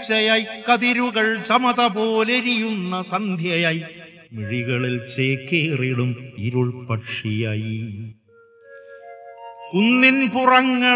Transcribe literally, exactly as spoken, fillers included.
ഉച്ചയായി കതിരുകൾ സമത പോലെരിയുന്ന സന്ധ്യയായി മിഴികളിൽ ചേക്കേറിടും ഇരുൾ പക്ഷിയായി കുന്നിൻ പുറങ്ങൾ